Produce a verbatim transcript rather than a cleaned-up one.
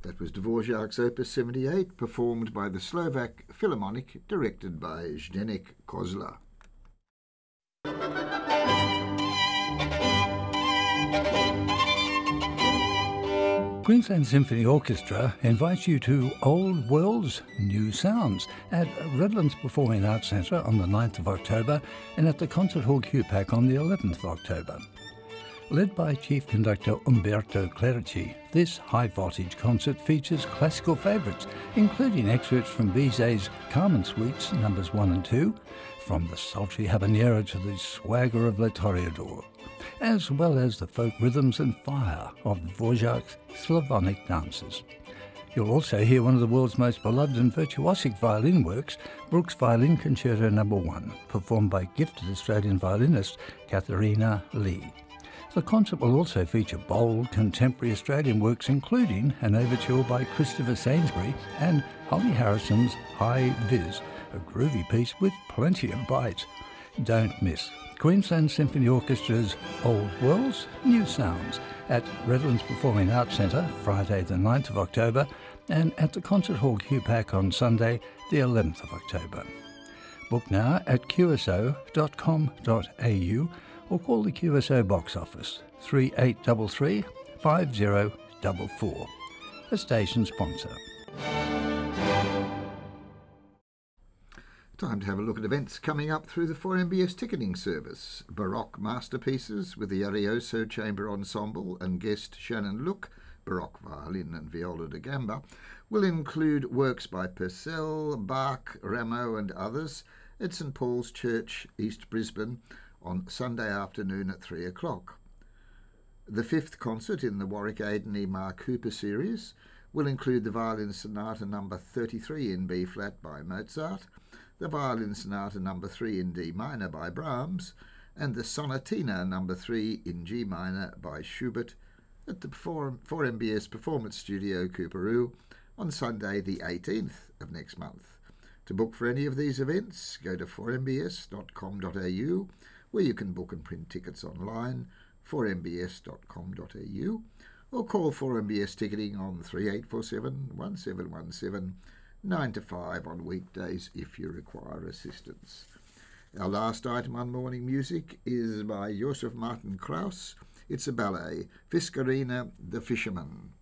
That was Dvorak's Opus seventy-eight, performed by the Slovak Philharmonic, directed by Zdeněk Kozla. Queensland Symphony Orchestra invites you to Old Worlds, New Sounds at Redlands Performing Arts Centre on the ninth of October and at the Concert Hall Q PAC on the eleventh of October. Led by Chief Conductor Umberto Clerici, this high-voltage concert features classical favourites, including excerpts from Bizet's Carmen Suites numbers one and two, from the sultry habanero to the swagger of Le Toreador, as well as the folk rhythms and fire of Dvorak's Slavonic dances. You'll also hear one of the world's most beloved and virtuosic violin works, Brooks Violin Concerto Number one, performed by gifted Australian violinist Katharina Lee. The concert will also feature bold, contemporary Australian works, including an overture by Christopher Sainsbury and Holly Harrison's High Viz, a groovy piece with plenty of bite. Don't miss Queensland Symphony Orchestra's Old Worlds, New Sounds at Redlands Performing Arts Centre, Friday the ninth of October, and at the Concert Hall Q PAC on Sunday the eleventh of October. Book now at q s o dot com dot a u or call the Q S O box office three eight three three, five zero four four. A station sponsor. Time to have a look at events coming up through the four M B S ticketing service. Baroque masterpieces with the Arioso Chamber Ensemble and guest Shannon Look, Baroque violin and viola da gamba, will include works by Purcell, Bach, Rameau and others at St Paul's Church, East Brisbane, on Sunday afternoon at three o'clock. The fifth concert in the Warwick Aidan E. Mark Hooper series will include the Violin Sonata number thirty-three in B-flat by Mozart, the Violin Sonata number three in D minor by Brahms, and the Sonatina number three in G minor by Schubert at the four M B S Performance Studio, Coorparoo, on Sunday the eighteenth of next month. To book for any of these events, go to four m b s dot com dot a u, where you can book and print tickets online, four m b s dot com dot a u, or call four M B S Ticketing on three eight four seven, one seven one seven, nine to five on weekdays if you require assistance. Our last item on Morning Music is by Josef Martin Krauss. It's a ballet, Fiskarina the Fisherman.